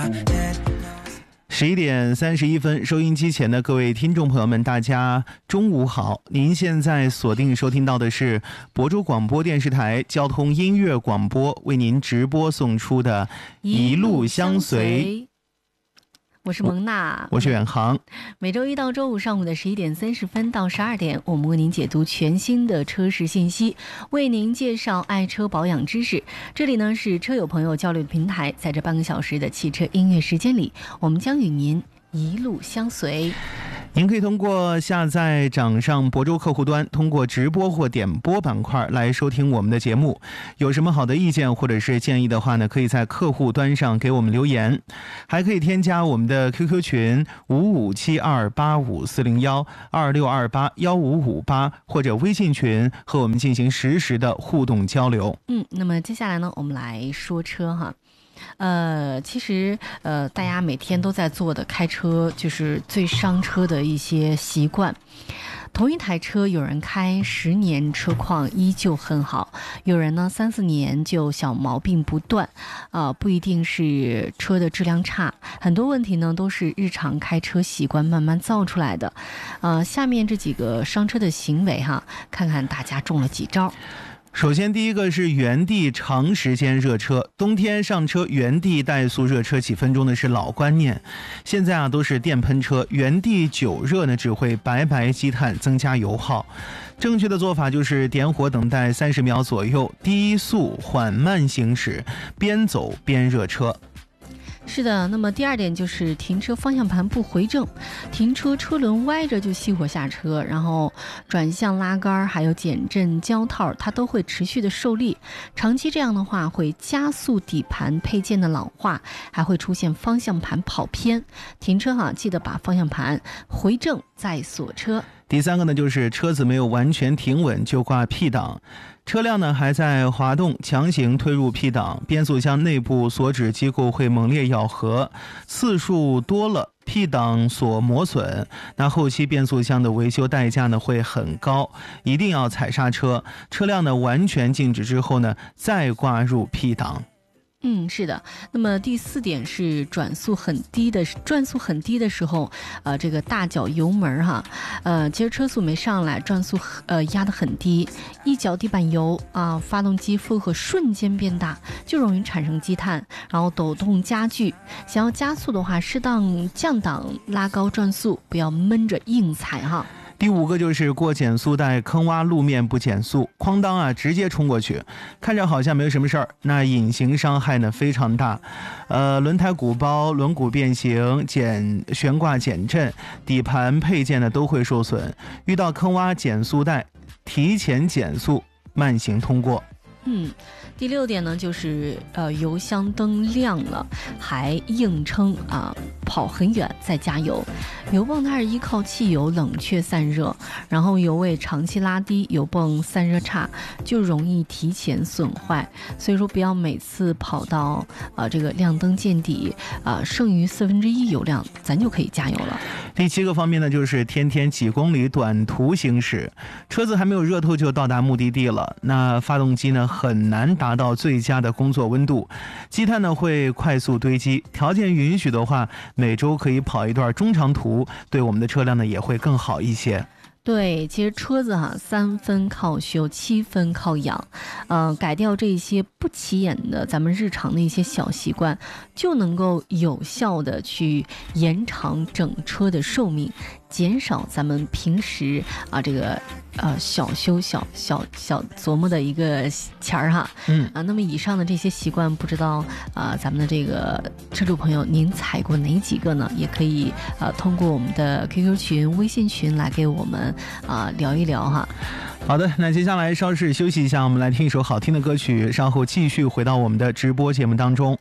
11点31分，收音机前的各位听众朋友们，大家中午好！您现在锁定收听到的是亳州广播电视台交通音乐广播为您直播送出的《一路相随》。 我是蒙娜， 我是远航。 每周一到周五上午的11点30分到12点，我们为您解读全新的车市信息，为您介绍爱车保养知识。这里呢是车友朋友交流的平台，在这半个小时的汽车音乐时间里，我们将与您一路相随。 您可以通过下载掌上亳州客户端，通过直播或点播板块来收听我们的节目。有什么好的意见或者是建议的话呢，可以在客户端上给我们留言，还可以添加我们的 QQ 群557285401262681558，或者微信群和我们进行实时的互动交流。 那么接下来呢，我们来说车哈。其实大家每天都在做的开车就是最伤车的一些习惯。同一台车，有人开10年车况依旧很好，有人呢3-4年就小毛病不断，不一定是车的质量差，很多问题呢都是日常开车习惯慢慢造出来的。下面这几个伤车的行为哈，看看大家中了几招。 首先第一个是原地长时间热车，冬天上车原地怠速热车几分钟的是老观念，现在都是电喷车，原地久热呢只会白白积碳，增加油耗。正确的做法就是点火等待30秒左右，低速缓慢行驶，边走边热车。 是的，那么第二点就是停车方向盘不回正，停车车轮歪着就熄火下车，然后转向拉杆还有减震胶套它都会持续的受力，长期这样的话会加速底盘配件的老化，还会出现方向盘跑偏。停车记得把方向盘回正再锁车。 第三个呢，就是车子没有完全停稳就挂 P 档，车辆呢还在滑动，强行推入 P 档，变速箱内部锁止机构会猛烈咬合，次数多了P 档锁磨损，那后期变速箱的维修代价呢会很高，一定要踩刹车，车辆呢完全静止之后呢再挂入 P 档。 是的。那么第4点是转速很低的时候，这个大脚油门其实车速没上来，转速压得很低，一脚地板油发动机负荷瞬间变大，就容易产生积碳，然后抖动加剧。想要加速的话，适当降档，拉高转速，不要闷着硬踩哈。 第5个就是过减速带坑洼路面不减速，哐当直接冲过去，看着好像没有什么事儿，那隐形伤害呢非常大。轮胎鼓包、轮毂变形、悬挂减震、底盘配件呢都会受损。遇到坑洼减速带，提前减速，慢行通过。 第6点呢，就是油箱灯亮了还硬撑跑很远再加油。油泵它是依靠汽油冷却散热，然后油位长期拉低，油泵散热差，就容易提前损坏。所以说不要每次跑到这个亮灯见底剩余1/4油量，咱就可以加油了。 第7个方面呢，就是天天几公里短途行驶，车子还没有热透就到达目的地了，那发动机呢很难达到最佳的工作温度，积碳呢会快速堆积。条件允许的话，每周可以跑一段中长途，对我们的车辆呢也会更好一些。 对，其实车子3分靠修，7分靠养，改掉这些不起眼的咱们日常的一些小习惯，就能够有效的去延长整车的寿命，减少咱们平时这个小修小琢磨的一个钱儿那么以上的这些习惯，不知道咱们的这个车主朋友您踩过哪几个呢？也可以通过我们的 QQ 群、微信群来给我们聊一聊哈。 好的，那接下来稍事休息一下，我们来听一首好听的歌曲，稍后继续回到我们的直播节目当中。